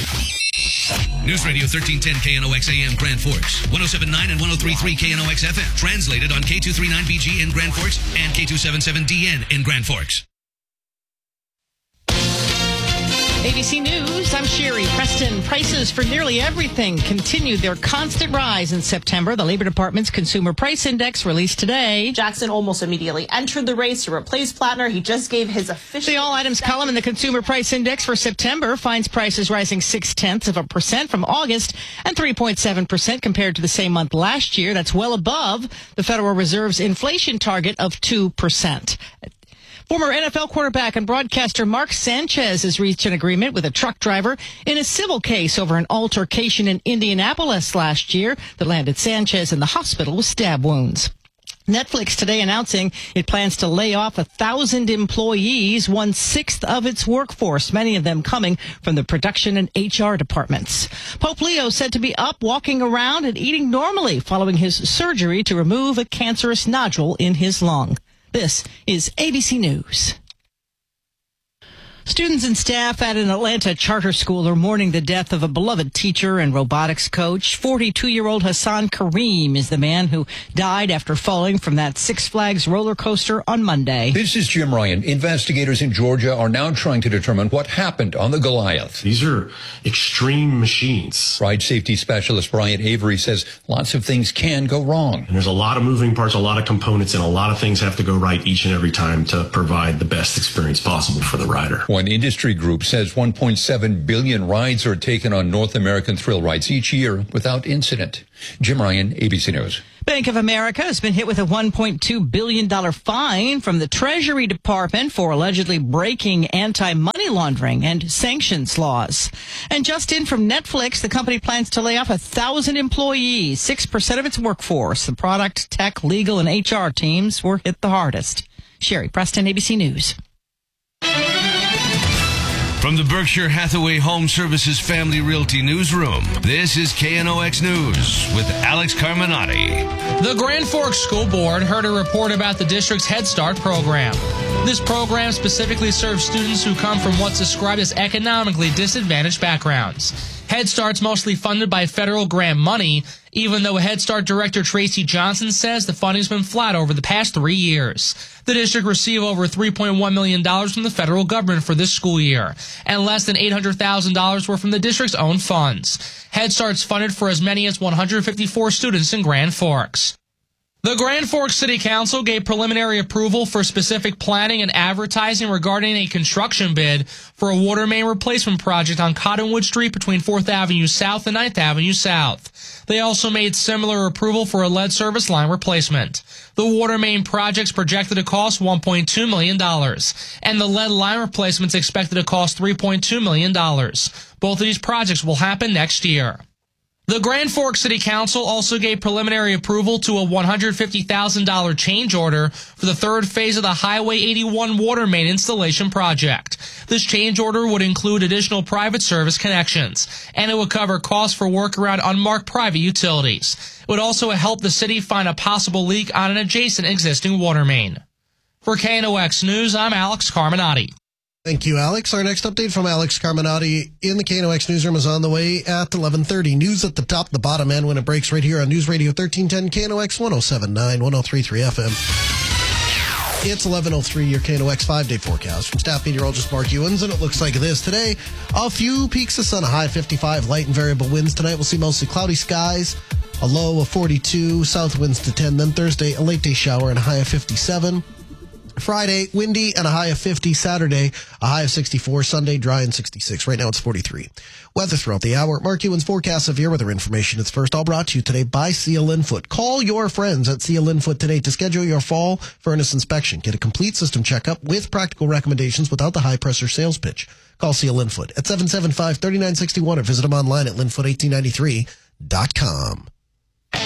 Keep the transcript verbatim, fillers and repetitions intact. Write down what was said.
News Radio thirteen ten K N O X A M Grand Forks, one oh seven point nine and one oh three point three K N O X F M. Translated on K two thirty-nine B G in Grand Forks and K two seventy-seven D N in Grand Forks. A B C News, I'm Sherry Preston. Prices for nearly everything continued their constant rise in September. The Labor Department's Consumer Price Index released today. Jackson almost immediately entered the race to replace Plattner. He just gave his official... The all items column in the Consumer Price Index for September finds prices rising six-tenths of a percent from August and three point seven percent compared to the same month last year. That's well above the Federal Reserve's inflation target of two percent. Former N F L quarterback and broadcaster Mark Sanchez has reached an agreement with a truck driver in a civil case over an altercation in Indianapolis last year that landed Sanchez in the hospital with stab wounds. Netflix today announcing it plans to lay off a thousand employees, one-sixth of its workforce, many of them coming from the production and H R departments. Pope Leo said to be up, walking around, and eating normally following his surgery to remove a cancerous nodule in his lung. This is A B C News. Students and staff at an Atlanta charter school are mourning the death of a beloved teacher and robotics coach. forty-two-year-old Hassan Kareem is the man who died after falling from that Six Flags roller coaster on Monday. This is Jim Ryan. Investigators in Georgia are now trying to determine what happened on the Goliath. These are extreme machines. Ride safety specialist Brian Avery says lots of things can go wrong. And there's a lot of moving parts, a lot of components, and a lot of things have to go right each and every time to provide the best experience possible for the rider. One industry group says one point seven billion rides are taken on North American thrill rides each year without incident. Jim Ryan, A B C News. Bank of America has been hit with a one point two billion dollars fine from the Treasury Department for allegedly breaking anti-money laundering and sanctions laws. And just in from Netflix, the company plans to lay off one thousand employees, six percent of its workforce. The product, tech, legal, and H R teams were hit the hardest. Sherry Preston, A B C News. From the Berkshire Hathaway Home Services Family Realty Newsroom, this is K N O X News with Alex Carminati. The Grand Forks School Board heard a report about the district's Head Start program. This program specifically serves students who come from what's described as economically disadvantaged backgrounds. Head Start's mostly funded by federal grant money, even though Head Start Director Tracy Johnson says the funding's been flat over the past three years. The district received over three point one million dollars from the federal government for this school year, and less than eight hundred thousand dollars were from the district's own funds. Head Start's funded for as many as one hundred fifty-four students in Grand Forks. The Grand Forks City Council gave preliminary approval for specific planning and advertising regarding a construction bid for a water main replacement project on Cottonwood Street between fourth Avenue South and ninth Avenue South. They also made similar approval for a lead service line replacement. The water main project's projected to cost one point two million dollars, and the lead line replacement's expected to cost three point two million dollars. Both of these projects will happen next year. The Grand Forks City Council also gave preliminary approval to a one hundred fifty thousand dollars change order for the third phase of the Highway eighty-one water main installation project. This change order would include additional private service connections, and it would cover costs for work around unmarked private utilities. It would also help the city find a possible leak on an adjacent existing water main. For K N O X News, I'm Alex Carminati. Thank you, Alex. Our next update from Alex Carminati in the K N O X newsroom is on the way at eleven thirty. News at the top, the bottom, and when it breaks right here on News Radio thirteen ten K N O X one oh seven point nine, one oh three point three F M. It's eleven oh three, your K N O X five-day forecast from staff meteorologist Mark Ewens, and it looks like this today. A few peaks of sun, a high of fifty-five, light and variable winds. Tonight we'll see mostly cloudy skies, a low of forty-two, south winds to ten. Then Thursday, a late day shower and a high of fifty-seven. Friday, windy and a high of fifty. Saturday, a high of sixty-four. Sunday, dry and sixty-six. Right now, it's forty-three. Weather throughout the hour. Mark Ewan's forecast severe weather information. It's first all brought to you today by Seal Linfoot. Call your friends at Seal Linfoot today to schedule your fall furnace inspection. Get a complete system checkup with practical recommendations without the high-pressure sales pitch. Call Seal Linfoot at seven seven five, three nine six one or visit them online at linfoot eighteen ninety-three dot com.